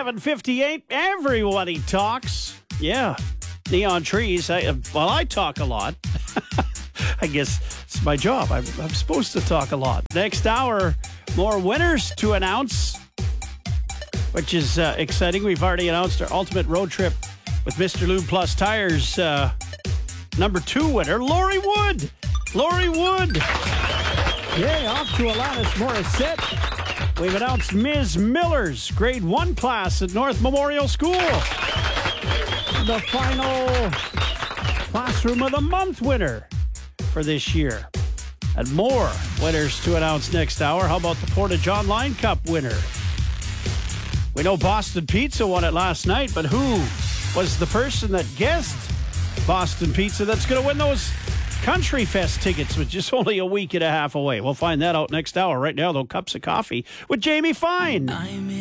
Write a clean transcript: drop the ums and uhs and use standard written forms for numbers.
7:58. Everybody talks. Yeah. Neon trees. I talk a lot. I guess it's my job. I'm supposed to talk a lot. Next hour, more winners to announce, which is exciting. We've already announced our ultimate road trip with Mr. Lube Plus Tires. Number 2 winner, Lori Wood. Lori Wood. Yeah, off to Alanis Morissette. We've announced Ms. Miller's grade 1 class at North Memorial School. The final Classroom of the Month winner for this year. And more winners to announce next hour. How about the Portage Online Cup winner? We know Boston Pizza won it last night, but who was the person that guessed Boston Pizza that's going to win those Country Fest tickets, which is only a week and a half away? We'll find that out next hour. Right now, though, cups of coffee with Jamie Fine.